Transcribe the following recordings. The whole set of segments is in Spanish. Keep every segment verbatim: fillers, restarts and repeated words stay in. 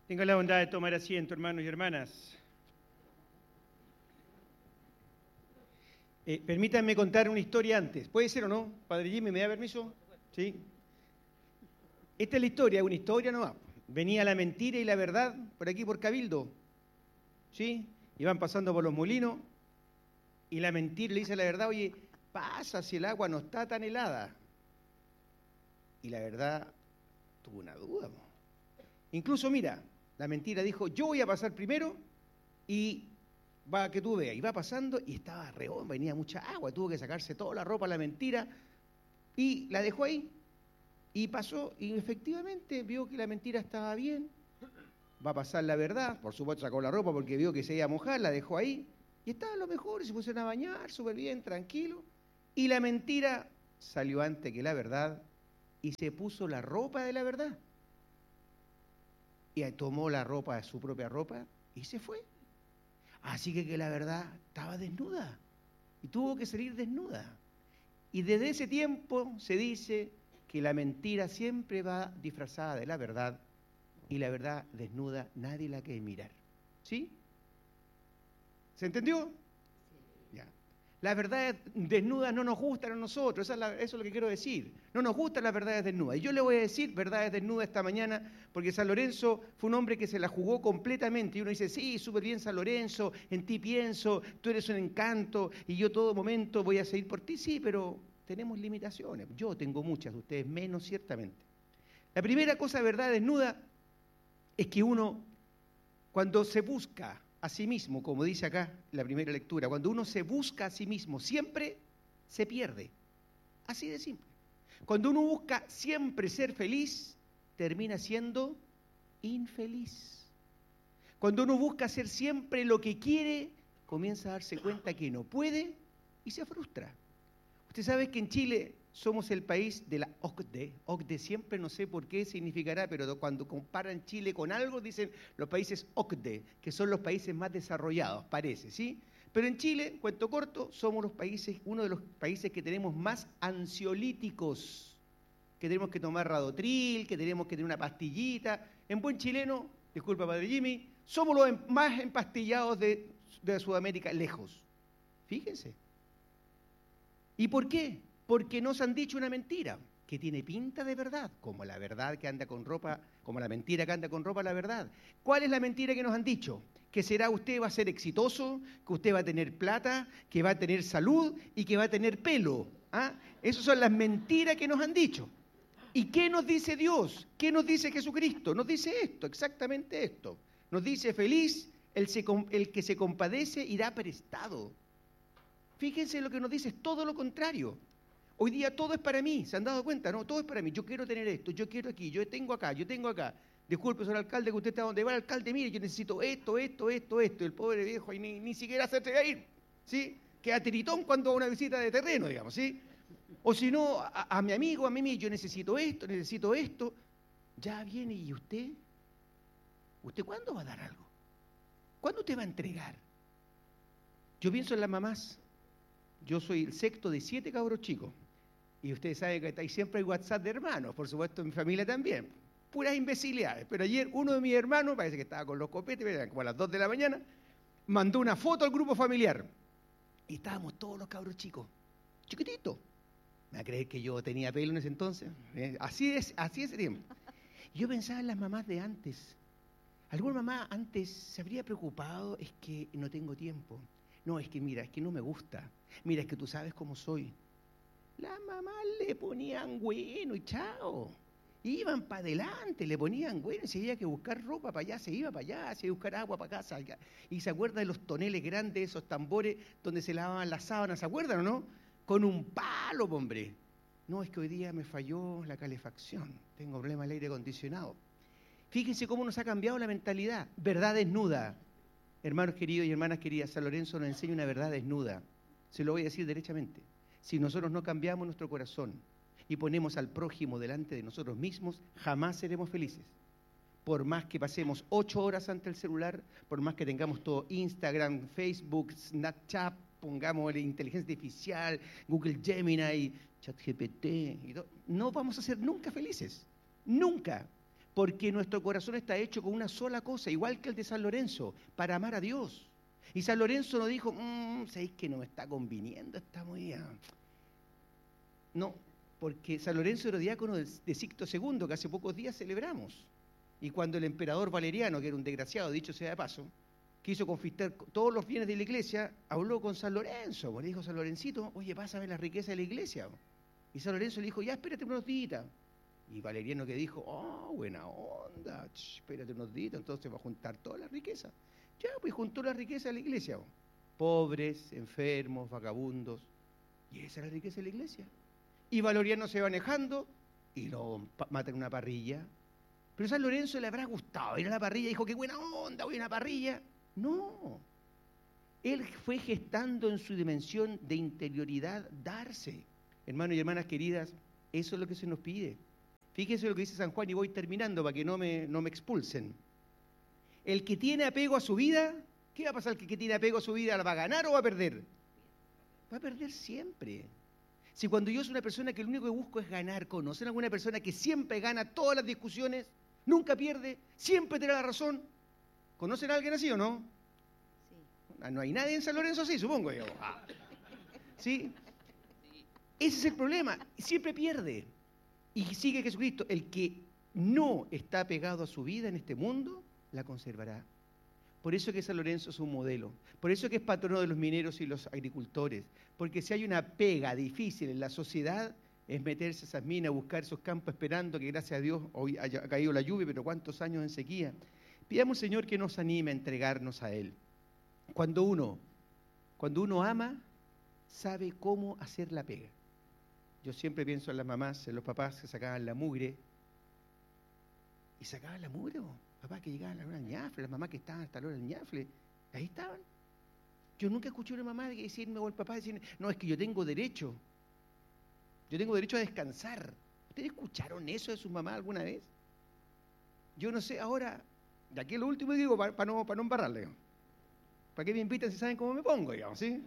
Tenga la bondad de tomar asiento, hermanos y hermanas. Eh, permítanme contar una historia antes. ¿Puede ser o no? Padre Jimmy, ¿me da permiso? Sí. Esta es la historia, una historia nomás. Venía la mentira y la verdad por aquí, por Cabildo. ¿Sí? Iban pasando por los molinos y la mentira le dice a la verdad, oye, pasa si el agua no está tan helada. Y la verdad tuvo una duda. Incluso, mira, la mentira dijo, yo voy a pasar primero y va que tú veas. Y va pasando y estaba reón, venía mucha agua, tuvo que sacarse toda la ropa, la mentira, y la dejó ahí. Y pasó, y efectivamente vio que la mentira estaba bien, va a pasar la verdad, por supuesto sacó la ropa porque vio que se iba a mojar, la dejó ahí, y estaba lo mejor, y se pusieron a bañar, súper bien, tranquilo, y la mentira salió antes que la verdad, y se puso la ropa de la verdad. Y tomó la ropa, su propia ropa, y se fue. Así que, que la verdad estaba desnuda, y tuvo que salir desnuda. Y desde ese tiempo se dice que la mentira siempre va disfrazada de la verdad, y la verdad desnuda nadie la quiere mirar. ¿Sí? ¿Se entendió? Ya. Las verdades desnudas no nos gustan a nosotros, eso es, la, eso es lo que quiero decir. No nos gustan las verdades desnudas. Y yo le voy a decir verdades desnudas esta mañana, porque San Lorenzo fue un hombre que se la jugó completamente. Y uno dice, sí, súper bien San Lorenzo, en ti pienso, tú eres un encanto, y yo todo momento voy a seguir por ti. Sí, pero tenemos limitaciones. Yo tengo muchas, ustedes menos, ciertamente. La primera cosa, verdad desnuda, es que uno, cuando se busca a sí mismo, como dice acá la primera lectura, cuando uno se busca a sí mismo, siempre se pierde. Así de simple. Cuando uno busca siempre ser feliz, termina siendo infeliz. Cuando uno busca hacer siempre lo que quiere, comienza a darse cuenta que no puede y se frustra. Usted sabe que en Chile somos el país de la O C D E. O C D E siempre no sé por qué significará, pero cuando comparan Chile con algo dicen los países O C D E, que son los países más desarrollados, parece, ¿sí? Pero en Chile, cuento corto, somos los países, uno de los países que tenemos más ansiolíticos, que tenemos que tomar Radotril, que tenemos que tener una pastillita. En buen chileno, disculpa Padre Jimmy, somos los más empastillados de, de Sudamérica, lejos. Fíjense. ¿Y por qué? Porque nos han dicho una mentira que tiene pinta de verdad, como la verdad que anda con ropa, como la mentira que anda con ropa, la verdad. ¿Cuál es la mentira que nos han dicho? Que será usted va a ser exitoso, que usted va a tener plata, que va a tener salud y que va a tener pelo. ¿Ah? Esas son las mentiras que nos han dicho. ¿Y qué nos dice Dios? ¿Qué nos dice Jesucristo? Nos dice esto, exactamente esto. Nos dice feliz el, se, el que se compadece irá prestado. Fíjense lo que nos dice, es todo lo contrario. Hoy día todo es para mí, ¿se han dado cuenta? No, todo es para mí. Yo quiero tener esto, yo quiero aquí, yo tengo acá, yo tengo acá. Disculpe, señor alcalde, que usted está donde va el alcalde, mire, yo necesito esto, esto, esto, esto. El pobre viejo ahí ni, ni siquiera se atreve a ir, ¿sí? Queda tiritón cuando va a una visita de terreno, digamos, ¿sí? O si no, a, a mi amigo, a mí, yo necesito esto, necesito esto. Ya viene, ¿y usted? ¿Usted cuándo va a dar algo? ¿Cuándo usted va a entregar? Yo pienso en las mamás. Yo soy el sexto de siete cabros chicos. Y ustedes saben que ahí siempre hay WhatsApp de hermanos, por supuesto en mi familia también. Puras imbecilidades. Pero ayer uno de mis hermanos, parece que estaba con los copetes, eran como a las dos de la mañana, mandó una foto al grupo familiar. Y estábamos todos los cabros chicos, chiquititos. ¿Me va a creer que yo tenía pelo en ese entonces? ¿Eh? Así es, así es ese tiempo. Y yo pensaba en las mamás de antes. ¿Alguna mamá antes se habría preocupado? Es que no tengo tiempo. No, es que mira, es que no me gusta. Mira, es que tú sabes cómo soy. Las mamás le ponían bueno y chao. Iban para adelante, le ponían bueno y si había que buscar ropa para allá, se iba para allá, se iba a buscar agua para acá. Allá. Y se acuerda de los toneles grandes, esos tambores donde se lavaban las sábanas, ¿se acuerdan o no? Con un palo, hombre. No, es que hoy día me falló la calefacción, tengo problema del aire acondicionado. Fíjense cómo nos ha cambiado la mentalidad. Verdad desnuda. Hermanos queridos y hermanas queridas, San Lorenzo nos enseña una verdad desnuda. Se lo voy a decir derechamente. Si nosotros no cambiamos nuestro corazón y ponemos al prójimo delante de nosotros mismos, jamás seremos felices. Por más que pasemos ocho horas ante el celular, por más que tengamos todo Instagram, Facebook, Snapchat, pongamos la inteligencia artificial, Google Gemini, ChatGPT, y todo, no vamos a ser nunca felices. Nunca. Porque nuestro corazón está hecho con una sola cosa, igual que el de San Lorenzo, para amar a Dios. Y San Lorenzo no dijo, mmm, ¿sabéis que no me está conviniendo esta movida? No, porque San Lorenzo era diácono de, de Sixto segundo, que hace pocos días celebramos. Y cuando el emperador Valeriano, que era un desgraciado, dicho sea de paso, quiso confiscar todos los bienes de la iglesia, habló con San Lorenzo. Le dijo San Lorencito, oye, pásame la riqueza de la iglesia. Y San Lorenzo le dijo, ya, espérate unos días. Y Valeriano que dijo, oh, buena onda, ch, espérate unos días, entonces va a juntar toda la riqueza. Ya, pues juntó la riqueza de la iglesia. Pobres, enfermos, vagabundos. Y esa es la riqueza de la iglesia. Y Valeriano se va manejando y lo mata en una parrilla. Pero a San Lorenzo le habrá gustado ir a la parrilla y dijo, qué buena onda, voy a una parrilla. No. Él fue gestando en su dimensión de interioridad darse. Hermanos y hermanas queridas, eso es lo que se nos pide. Fíjense lo que dice San Juan y voy terminando para que no me, no me expulsen. El que tiene apego a su vida, ¿qué va a pasar? ¿El que tiene apego a su vida la va a ganar o va a perder? Va a perder siempre. Si cuando yo soy una persona que lo único que busco es ganar, ¿conocen a alguna persona que siempre gana todas las discusiones, nunca pierde, siempre tiene la razón? ¿Conocen a alguien así o no? Sí. No hay nadie en San Lorenzo así, supongo yo. Ah. ¿Sí? Ese es el problema, siempre pierde. Y sigue Jesucristo, el que no está pegado a su vida en este mundo, la conservará. Por eso que San Lorenzo es un modelo, por eso que es patrono de los mineros y los agricultores, porque si hay una pega difícil en la sociedad, es meterse a esas minas, buscar esos campos esperando que gracias a Dios hoy haya caído la lluvia, pero cuántos años en sequía. Pidamos, Señor, que nos anime a entregarnos a Él. Cuando uno, cuando uno ama, sabe cómo hacer la pega. Yo siempre pienso en las mamás, en los papás que sacaban la mugre. ¿Y sacaban la mugre? ¿O? Papás que llegaban a la hora del ñafle, las mamás que estaban hasta la hora del ñafle. Ahí estaban. Yo nunca escuché a una mamá decirme o el papá decirme, no, es que yo tengo derecho. Yo tengo derecho a descansar. ¿Ustedes escucharon eso de sus mamás alguna vez? Yo no sé, ahora, de aquí lo último digo para pa no, pa no embarrarle. ¿Para qué me invitan si saben cómo me pongo, digamos, sí?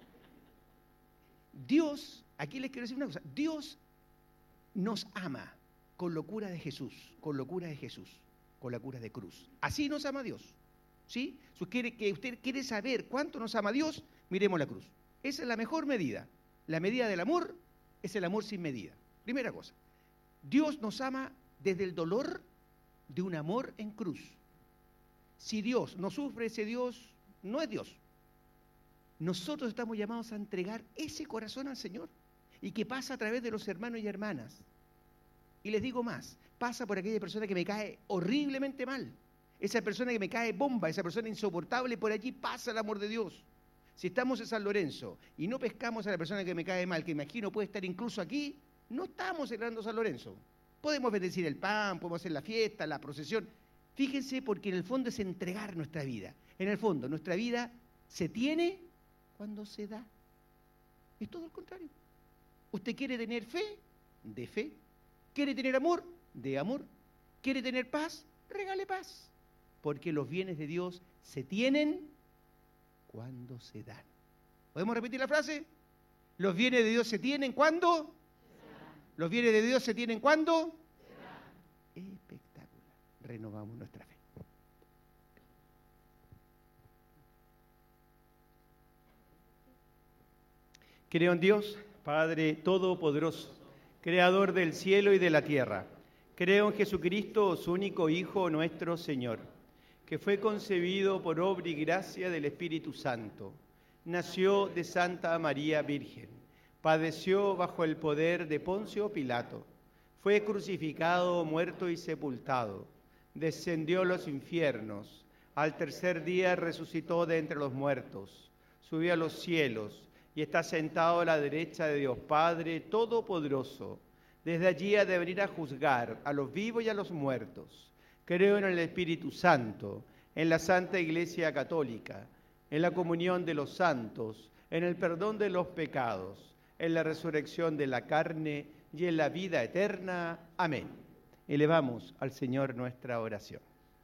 Dios, aquí les quiero decir una cosa, Dios nos ama con locura de Jesús, con locura de Jesús, con la cura de cruz. Así nos ama Dios, ¿sí? Si usted quiere, que usted quiere saber cuánto nos ama Dios, miremos la cruz. Esa es la mejor medida. La medida del amor es el amor sin medida. Primera cosa, Dios nos ama desde el dolor de un amor en cruz. Si Dios no sufre, ese Dios no es Dios. Nosotros estamos llamados a entregar ese corazón al Señor y que pasa a través de los hermanos y hermanas. Y les digo más, pasa por aquella persona que me cae horriblemente mal, esa persona que me cae bomba, esa persona insoportable, por allí pasa el amor de Dios. Si estamos en San Lorenzo y no pescamos a la persona que me cae mal, que imagino puede estar incluso aquí, no estamos celebrando San Lorenzo. Podemos bendecir el pan, podemos hacer la fiesta, la procesión. Fíjense, porque en el fondo es entregar nuestra vida. En el fondo, nuestra vida se tiene cuando se da. Es todo lo contrario. ¿Usted quiere tener fe? De fe. ¿Quiere tener amor? De amor. ¿Quiere tener paz? Regale paz. Porque los bienes de Dios se tienen cuando se dan. ¿Podemos repetir la frase? Los bienes de Dios se tienen ¿cuándo? Los bienes de Dios se tienen ¿cuándo? Espectacular. Renovamos nuestra fe. Creo en Dios, Padre Todopoderoso, Creador del cielo y de la tierra. Creo en Jesucristo, su único Hijo, nuestro Señor, que fue concebido por obra y gracia del Espíritu Santo. Nació de Santa María Virgen. Padeció bajo el poder de Poncio Pilato. Fue crucificado, muerto y sepultado. Descendió a los infiernos. Al tercer día resucitó de entre los muertos. Subió a los cielos y está sentado a la derecha de Dios Padre Todopoderoso. Desde allí ha de venir a juzgar a los vivos y a los muertos. Creo en el Espíritu Santo, en la Santa Iglesia Católica, en la comunión de los santos, en el perdón de los pecados, en la resurrección de la carne y en la vida eterna. Amén. Elevamos al Señor nuestra oración.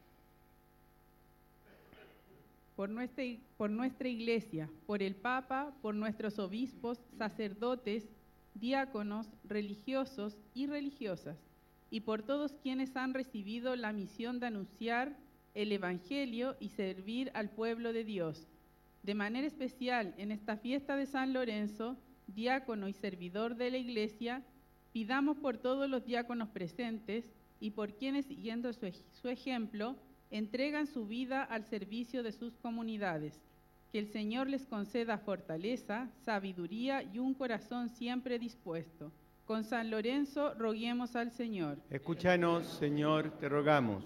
Por nuestra, por nuestra Iglesia, por el Papa, por nuestros obispos, sacerdotes, diáconos, religiosos y religiosas, y por todos quienes han recibido la misión de anunciar el Evangelio y servir al pueblo de Dios. De manera especial, en esta fiesta de San Lorenzo, diácono y servidor de la Iglesia, pidamos por todos los diáconos presentes y por quienes, siguiendo su, ej- su ejemplo, entregan su vida al servicio de sus comunidades. Que el Señor les conceda fortaleza, sabiduría y un corazón siempre dispuesto. Con San Lorenzo roguemos al Señor. Escúchanos, Señor, te rogamos.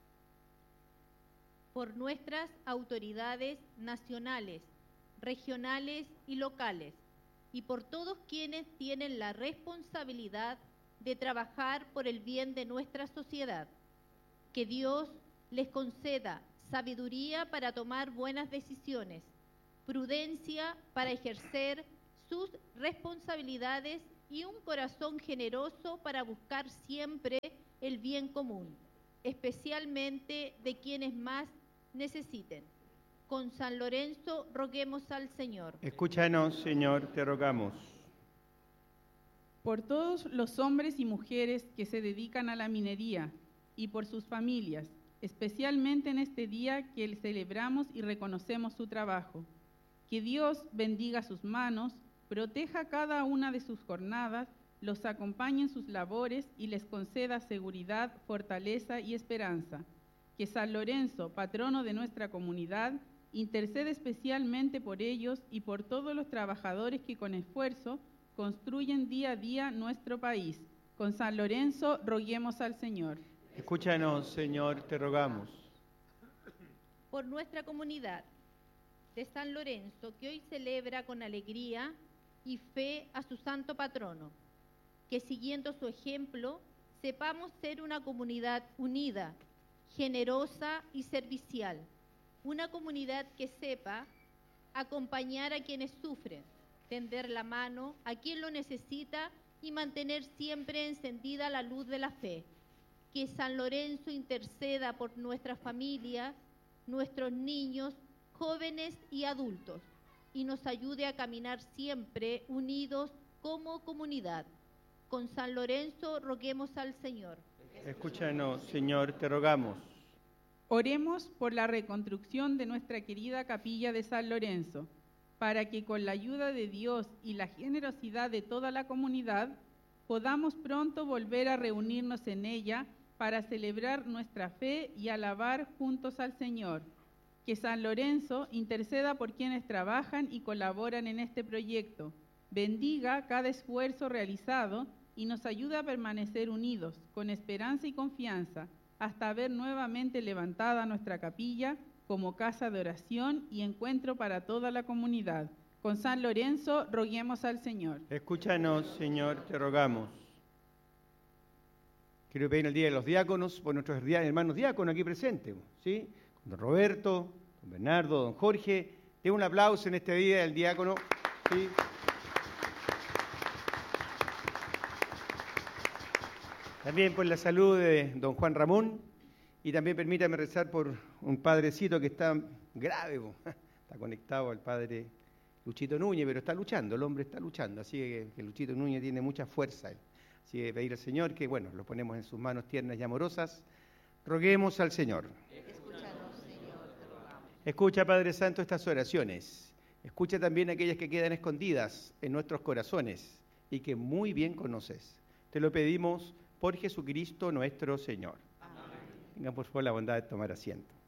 Por nuestras autoridades nacionales, regionales y locales, y por todos quienes tienen la responsabilidad de trabajar por el bien de nuestra sociedad. Que Dios les conceda sabiduría para tomar buenas decisiones, prudencia para ejercer sus responsabilidades y un corazón generoso para buscar siempre el bien común, especialmente de quienes más necesiten. Con San Lorenzo roguemos al Señor. Escúchanos, Señor, te rogamos. Por todos los hombres y mujeres que se dedican a la minería y por sus familias, especialmente en este día que celebramos y reconocemos su trabajo. Que Dios bendiga sus manos, proteja cada una de sus jornadas, los acompañe en sus labores y les conceda seguridad, fortaleza y esperanza. Que San Lorenzo, patrono de nuestra comunidad, intercede especialmente por ellos y por todos los trabajadores que con esfuerzo construyen día a día nuestro país. Con San Lorenzo roguemos al Señor. Escúchanos, Señor, te rogamos. Por nuestra comunidad de San Lorenzo, que hoy celebra con alegría y fe a su santo patrono, que siguiendo su ejemplo, sepamos ser una comunidad unida, generosa y servicial, una comunidad que sepa acompañar a quienes sufren, tender la mano a quien lo necesita y mantener siempre encendida la luz de la fe. Que San Lorenzo interceda por nuestras familias, nuestros niños, jóvenes y adultos, y nos ayude a caminar siempre unidos como comunidad. Con San Lorenzo roguemos al Señor. Escúchanos, Señor, te rogamos. Oremos por la reconstrucción de nuestra querida capilla de San Lorenzo, para que con la ayuda de Dios y la generosidad de toda la comunidad, podamos pronto volver a reunirnos en ella para celebrar nuestra fe y alabar juntos al Señor. Que San Lorenzo interceda por quienes trabajan y colaboran en este proyecto, bendiga cada esfuerzo realizado y nos ayude a permanecer unidos, con esperanza y confianza, hasta ver nuevamente levantada nuestra capilla como casa de oración y encuentro para toda la comunidad. Con San Lorenzo roguemos al Señor. Escúchanos, Señor, te rogamos. Quiero pedir el Día de los Diáconos por nuestros hermanos diáconos aquí presentes, ¿sí? Don Roberto, don Bernardo, don Jorge. Den un aplauso en este día del diácono, ¿sí? También por la salud de don Juan Ramón y también permítame rezar por un padrecito que está grave, po. Está conectado al padre Luchito Núñez, pero está luchando, el hombre está luchando, así que, que Luchito Núñez tiene mucha fuerza. Así que pedir al Señor que, bueno, lo ponemos en sus manos tiernas y amorosas. Roguemos al Señor. Escúchanos, Señor, te rogamos. Escucha, Padre Santo, estas oraciones. Escucha también aquellas que quedan escondidas en nuestros corazones y que muy bien conoces. Te lo pedimos por Jesucristo nuestro Señor. Amén. Tengan por favor la bondad de tomar asiento.